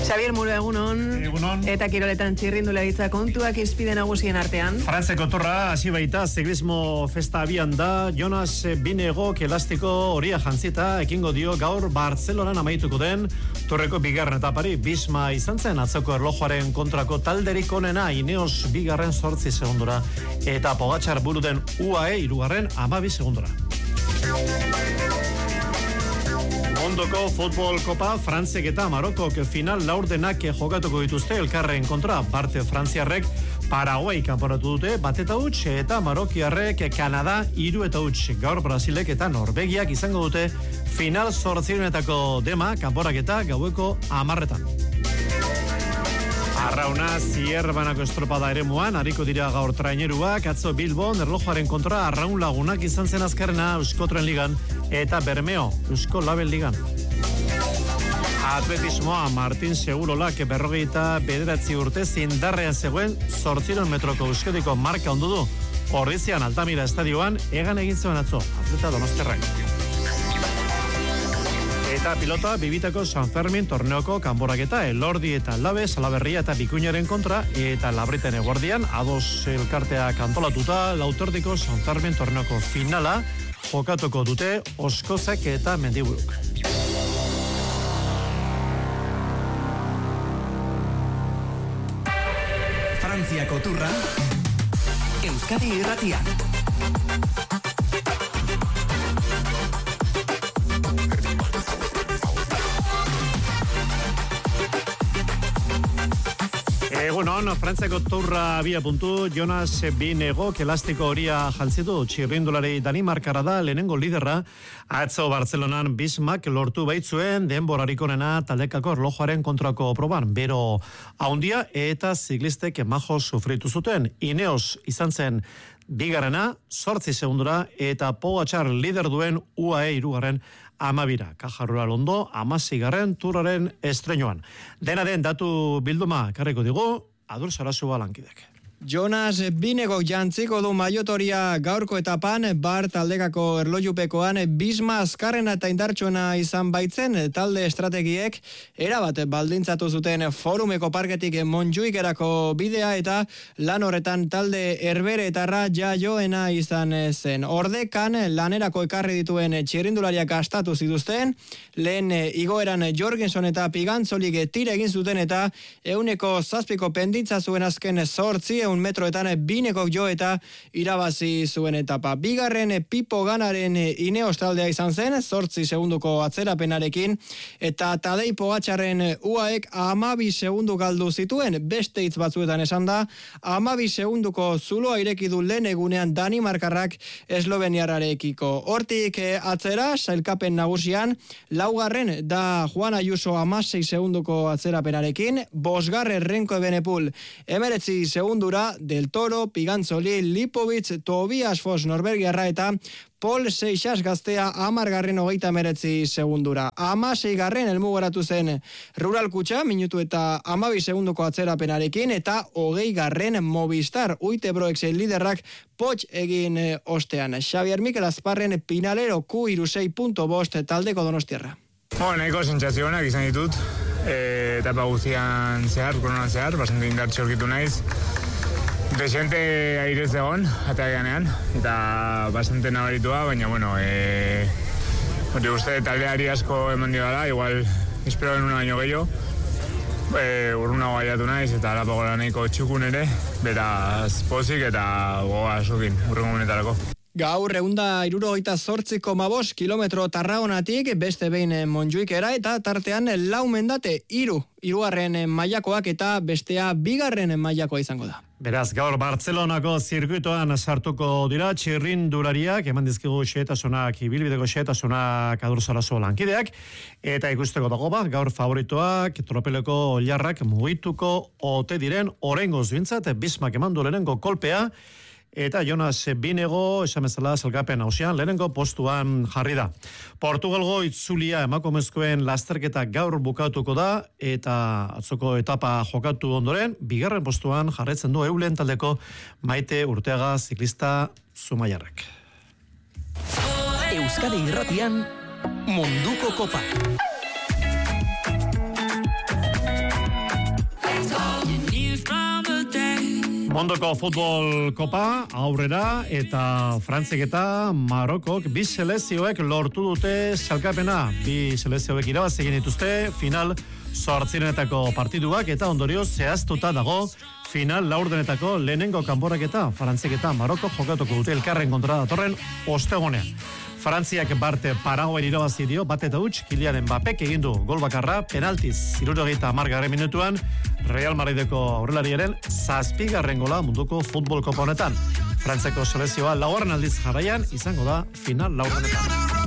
Xabier Muro, egunon. Egunon. Eta kiroletan txirrindularitza kontuak izpide nagusien artean. Frantzeko turra hasi baita, ziklismo festa abian da. Jonas Binego elastiko horia jantzita ekingo dio gaur Bartzelonan amaituko den turreko bigarren etapari. Bisma izan zen atzoko erlojuaren kontrako talderik onena, Ineos bigarren 8 segundora eta Pogačar buru den UAE 3 12 segundora. Ondoko futbol kopa, Frantziak eta Marokok final laurdenak jokatuko dituzte elkarren kontra. Parte frantziarrek Paraguay kanporatu dute 1-0 eta marokiarrek Kanada 3-0. Gaur Brasilek eta Norvegiak izango dute final 8 dema kanporaketa gaueko 10:00. Arrauna Zierbanako estropada eremuan, hariko dira gaur traineruak, atzo Bilbon, erlojuaren kontra Arraun Lagunak izan zen azkarrena Euskotren Ligan eta Bermeo, Eusko Label Ligan. Atletismoa, Martin Segurolak 49 urte indarrean zegoen 800 metroko Euskadiko marka ondu du. Ordizian Altamira estadioan egan egin zuen atzo, atleta donostiarrak. Eta pilota Bibitako San Fermin torneoko kanporaketa Elordi eta Labes, Alaberria eta Bikuñaren kontra eta Labriten eguardian ados elkarteak antolatuta Lautordiko San Fermin torneoko finala jokatuko dute Oskozek eta Mendiburuk. Frantziako turra Euskadi Irratian. Egunon, Frantziako turra abia puntu, Jonas Binego elastiko horia jantzitu, txirrindulari Danimarkara da lehenengo liderra, atzo Bartzelonan Bismak lortu baitzuen denborarik onena taldekako erlojuaren kontrako proban, bero haundia eta ziklistek majo sufritu zuten. Ineos izan zen bigarrena, 8 segundora eta Pogačar lider duen UAE 3 12. Caja Rural ondo, 16. turraren estreinoan. Dena den datu bilduma karriko digu, Adur Sarasua lankidek. Jonas Binego jantziko du maiotoria gaurko etapan, bar taldekako erlojupekoan Bisma azkarrena eta indartsuena izan baitzen, talde estrategiek erabat baldintzatu zuten Forumeko parketik Montjuikerako bidea eta lan horretan talde herberetarra jaioena izan zen. Ordekan lanerako ekarri dituen txirrindulariak astatu zituzten, lehen igoeran Jorgenson eta Pigantzolik tira egin zuten eta 107 penditza zuen azken 8 metroetan Binekok jo eta irabazi zuen etapa. Bigarren Pipo Ganaren Ineos taldea izan zen, 8 segunduko atzerapenarekin, eta Tadej Pogačarren UAEk 12 segundu galdu zituen, beste hitz batzuetan esan da, 12 segunduko zuloa ireki du lehen egunean Danimarkarrak Esloveniarrarekiko. Hortik atzera, sailkapen nagusian, laugarren da Juan Ayuso 16 segunduko atzerapenarekin, bosgarren Renko Ebenepul 19 segundura, Del Toro, Pigantzoli, Lipovic, Tobias Fos Norbergiarra eta Paul Seixas gaztea 10 segundura. 16 helmugaratu zen Rural Kutxa, minutu eta 12 segunduko atzerapenarekin, eta 20 Movistar, Uitebroex liderrak potx egin ostean. Xabier Mikel Azparren Pinalero Q26.5 taldeko donostiarra. Nahiko sentsazioak izan ditut, etapa guztian zehar, koronan zehar, bastante indartxe aurkitu naiz. Desente airez egon, ataganean, eta bastante nabaritua, baina, uste taldeari asko eman dio dela, igual, espero en una baino gehiago, urruna gaiatu naiz, eta alapagola nahiko txukun ere, beraz pozik eta goga asokin, urrengo monetarako. Gaur 168,5 kilometro Tarragonatik beste behin Montjuikera eta tartean lau mendate, hirugarren mailakoak eta bestea bigarren mailakoa izango da. Beraz, gaur Bartzelonako zirkuitoan sartuko dira txirrindulariak, eman dizkigu xehetasunak, ibilbideko xehetasunak Adur Sarasua lankideak, eta ikusteko dago gaur favoritoak, tropeleko oilarrak mugituko ote diren oraingoz bintzat, Bismak eman du lehenengo kolpea, eta Jonas Binego, esan bezala zelkapen hausian, lehenengo postuan jarri da. Portugalgo itzulia emakumezkoen lasterketa gaur bukatuko da, eta atzoko etapa jokatu ondoren, bigarren postuan jarraitzen du Eulen taldeko Maite Urteaga ziklista Zumaiarrak. Euskadi Irratian, Munduko Kopa. Mondoko futbol kopa aurrera eta Frantziak eta Marokok bi selezioek lortu dute salkapena. Bi selezioek irabazi egin dituzte final 8 partiduak eta ondorioz zehaztuta dago final laurdenetako lehenengo kanporaketa. Frantziak eta Marokok jokatuko dute elkarren kontra datorren ostegunean. Frantziak barte Paraguain irabazi dio, bat eta huts, Kylian Mbappek egin du gol bakarra, penaltiz 70. Minutuan, Real Madrideko aurrelariaren 7. gola munduko futbol kopa honetan. Frantziako selezioa laugarren aldiz jarraian izango da final laurdenetan.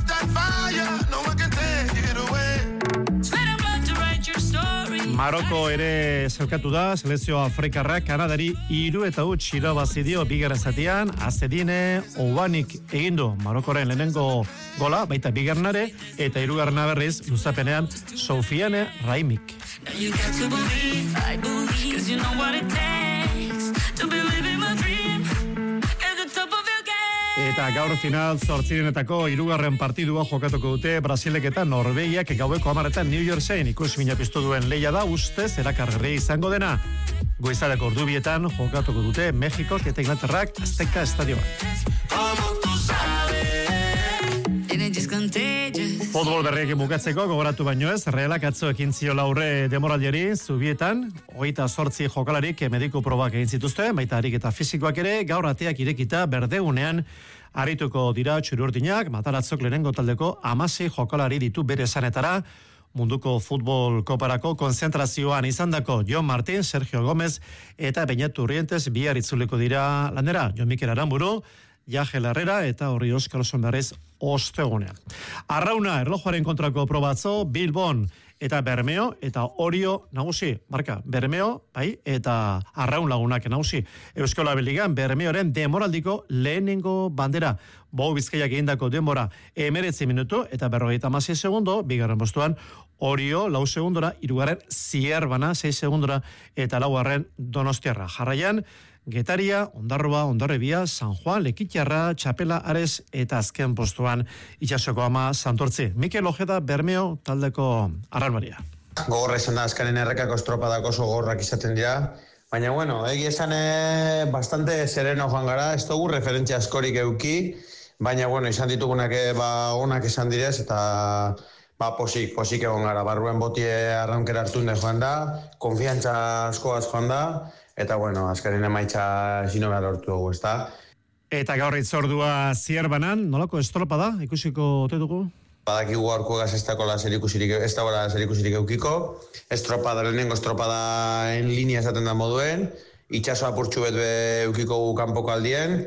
Maroko ere zelkatu da, selezio afrikarrak Kanadari 3-0 irabazi dio bigarren zatian, Azedine Ouanik egin du Marokoren lehenengo gola, baita bigarrenare, eta hirugarrena berriz luzapenean Soufiane Raimik. Eta gaur final 8. hirugarren partidua jokatuko dute Brasilek eta Norvegiak gaueko 10 New Yorken ikusmina piztu duen lehia da ustez erakargarria izango dena. Goizaleko ordubietan jokatuko dute Mexikok eta Inglaterrak Azteca estadioan. Futbol berriekin bukatzeko gogoratu baino ez, Realak atzo ekin ziola aurre demoraldiari Zubietan, 28 jokalarik mediku probak egin zituzten, baita ariketa fisikoak ere, gaur ateak irekita berdegunean arituko dira txuri-urdinak, Mataratzok lehenengo taldeko 16 jokalari ditu bere esanetara, munduko futbol koparako konzentrazioan izandako Jon Martin, Sergio Gomez eta Beñat Urrientes bihar itzuliko dira lanera, Jon Mikel Aramburu, Jagel Herrera eta Horri Oskarson berriz ostegunean. Arrauna erlojuaren kontrako probatzo, Bilbon eta Bermeo eta Orio nagusi. Marka, Bermeo, bai, eta Arraun lagunak nagusi. Euskola Beligan, Bermeoren demoraldiko lehenengo bandera. Bou Bizkaiak egindako denbora 19 minutu eta 56 segundo, bigarren postuan Orio 4 segundora, hirugarren Zierbana 6 segundora eta laugarren Donostiarra. Jarraian, Getaria, Ondarroa, Ondarribia, San Juan, Lekitiarra, Txapela, Ares eta azken postuan Itxasoko Ama Santortzi. Mikel Ojeda, Bermeo, taldeko arralbaria. Gogorra izan da, azkaren errekako estropadak oso gogorrak izaten dira. Baina, bueno, egi esan bastante sereno joan gara, ez dugu referentzia askorik euki, baina, bueno, izan ditugunak onak izan direz, eta posik egon gara. Barruen botie arraunkera hartun joan da, konfiantza askoaz joan da, eta, bueno, azkaren emaitza zino behar lortu dugu, ez da. Eta gaur itzordua Zierbanan, nolako estropa da, ikusiko ote dugu? Badakigu gaurko ez dagoela zerikusirik eukiko. Lehenengo estropada en linea esaten da moduen, itxaso apurtxu bet eukiko kanpoko aldien,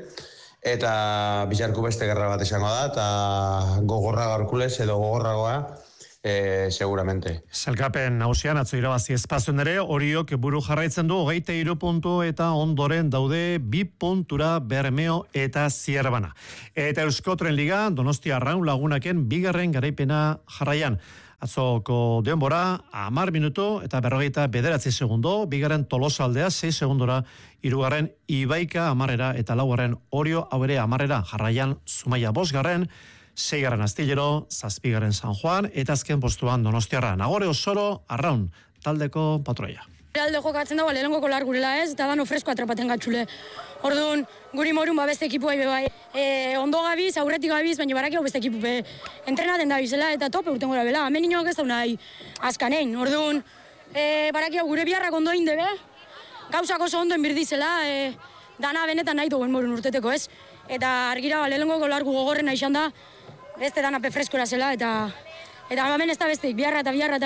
eta bizarku beste gerra bat izango da, eta gogorra gaurkulez edo gogorragoa, seguramente. Zelkapen nagusian atzo irabazi espazioen ere, Oriok buru jarraitzen du 23 puntu eta ondoren daude 2 puntura Bermeo eta Zierbana. Eta Euskotren Liga Donostia Arraun lagunaken bigarren garaipena jarraian. Atzoko denbora 10 minutu eta 49 segundo, bigarren Tolosaldea 6 segundora, hirugarren Ibaika 10 eta laugarren Orio hau ere 10 jarraian Zumaia 5, 6. Astillero, 7. San Juan, eta azken postuan Donostiarra. Nagore Osoro, Arraun, taldeko patroia. Alde jokatzen dago, lehenengo kolar gurela ez, eta dano fresko atrapaten gatxule. Orduan, guri morun beste ekipu bai. Ondo gabiz, aurretik gabiz, baina barakio beste ekipu entrenaten da bizela, eta tope urten gora bela. Hemen inoak ez da nahi azkanein. Orduan, barakio gure biharrak ondo indebe, gauzak oso ondo enbirdizela, dana benetan nahi duen morun urteteko ez. Eta argira, lehenengo kolar gogorrena izan da, beste dana freskora zela, eta hemen ez da besteik, biharra,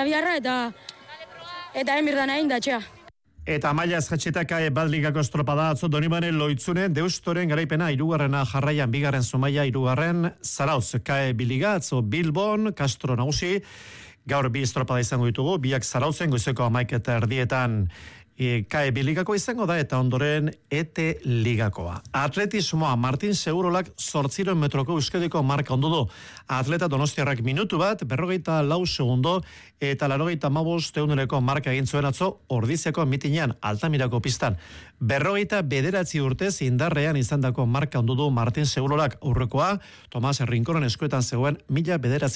eta hemen birdan egin da, txea. Eta maila ezkatxetaka Badligako estropada atzo Donibane Loitzune Deustoren garaipena 3. jarraian, 2. Zumaia, 3. Zarautz, Kae Biliga, atzo Bilbon, Castro nagusi, gaur 2 estropada izango ditugu, 2 Zarautzen, goizeko 11:00 Kae Biligako izango da eta ondoren Ete Ligakoa. Atletismoa Martin Segurolak 800 metroko Euskadiko marka ondo du. Atleta Donostiarrak minutu bat, 44 segundo eta 95 marka egin zuen atzo Ordiziako mitinean Altamirako pistan. 49 urtez indarrean izandako marka ondo du Martin Segurolak, aurrekoa Tomas Rinkoren eskuetan zegoen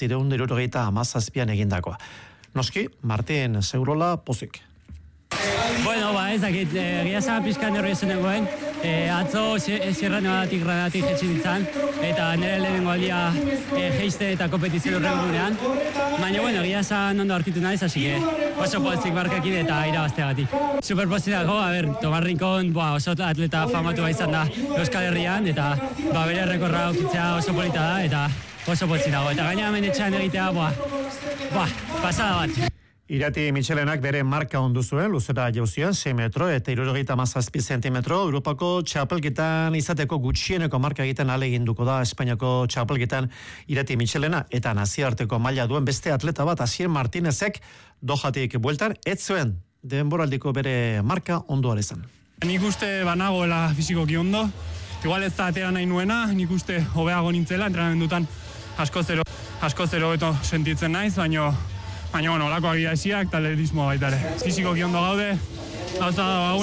1977an egindakoa. Noski, Martin Segurola pozik. Bueno, ez dakit, giazan pixka nervioso nengoen, atzo zirranoatik granatik jetxin ditzan, eta nire lehenengo aldia geiste eta kompetizio horren gunean. Baina, bueno, giazan ondo aurkitu naiz, hasi oso pozik barkakin eta irabazteagatik. Superpozitako, Tomás Rincón oso atleta famatu izan da Euskal Herrian, eta bere errekorra aukitzea oso polita da, eta oso pozitago. Eta gaina hemen etxean egitea, pasada bat. Irati Michelenak bere marka ondu zuen, luzera jauzian, 6 metro eta 77 zentimetro, Europako txapelketan izateko gutxieneko marka egiten ahaleginduko da Espainiako txapelketan Irati Michelena, eta nazioarteko maila duen beste atleta bat, Asier Martinezek, Dohatik bueltan, ez zuen denboraldiko bere marka ondoa izan. Nik uste banagoela fizikoki ondo, igual ez da atera nahi nuena, nik uste hobeago nintzela, entrenamendutan asko zero beto sentitzen naiz, baina olako agia esiak eta atletismoa baita ere. Fizikoki ondo gaude, gauza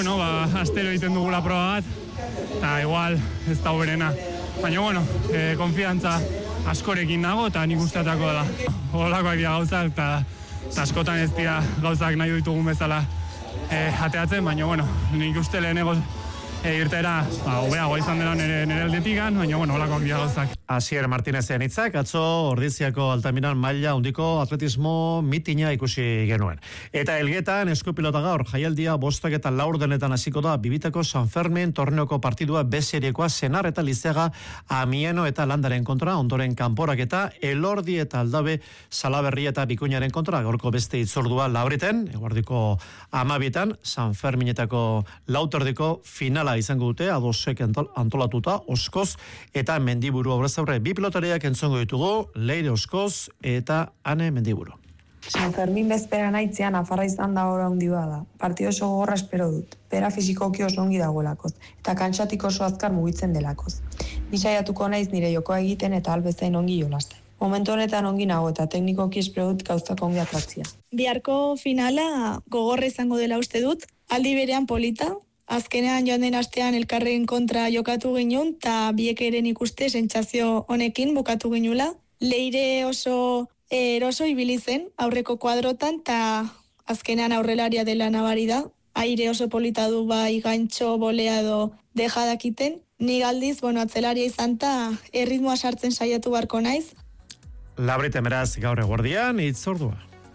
astero egiten dugula proba bat, eta igual ez da hoberena. Baina, konfiantza askorekin nago eta nik usteatako dela. Olakoak dira gauzak eta askotan ez dira gauzak nahi ditugun bezala ateatzen, baina, nik uste lehenego irtera, hobeago izan dela nire aldetikan, baina, olakoak dira gauzak. Asier Martinezen hitzak, atzo Ordiziako Altamiran maila handiko atletismo mitina ikusi genuen. Eta Elgetan eskupilota gaur, jaialdia 5:04 hasiko da, Bibitako San Fermin torneoko partidua B-seriekoa Senar eta Lizeaga Amieno eta Landaren kontra, ondoren kanporak eta Elordi eta Aldabe Salaberri eta Bikuñaren kontra, gaurko beste itzordua Labriten, eguardiko 12etan, San Ferminetako lauterdiko finala izango dute, adosek antolatuta, Oskoz eta Mendiburu aurrez aurre. Bi pilotariak entzongo ditugu, Leire Oskoz eta Ane Mendiburu. San Fermin bezpera naitzean Nafarra izan da hori handi bada. Partido oso gogorra espero dut. Bera fizikoki oso ongi dagoelakoz. Eta kantxatik oso azkar mugitzen delakoz. Nisaiatuko naiz nire jokoa egiten eta albezain ongi jolasten. Momentu honetan ongi nago eta teknikoki espero dut gauzak ongi atratzia. Biharko finala gogorra izango dela uste dut. Aldi berean polita. Azkenean joan den astean elkarren kontra jokatu ginen, eta biek eren ikuste sentsazio honekin bukatu ginula. Leire oso eroso ibili zen aurreko kuadrotan, eta azkenean aurrelaria dela nabari da. Aire oso polita du bai gantxo, boleado, dejadakiten. Ni galdiz, atzelaria izan ta erritmoa sartzen saiatu barko naiz. Labriten beraz gaur eguerdian, itzordua.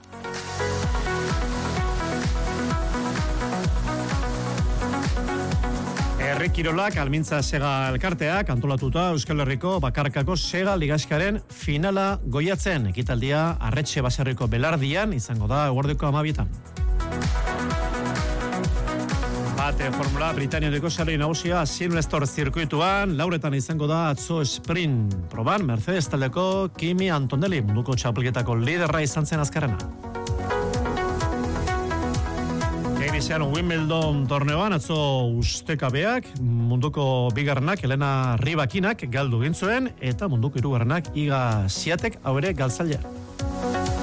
Herri Kirolak Almintza Sega elkarteak antolatuta Euskal Herriko bakarkako Sega ligaskaren finala goiatzen. Ekitaldia Arretxe Baserriko Belardian izango da eguerdiko 12etan. Formula Britaniako sarri nagusia Silverstone zirkuituan, lauretan izango da atzo sprint proban Mercedes taldeko Kimi Antonelli munduko txapelketako liderra izan zen azkarrena. Tenisian Wimbledon torneoan atzo ustekabeak, munduko bigarrenak Elena Rybakinak galdu gintzuen eta munduko hirugarrenak Iga Swiatek hau ere galtzailea.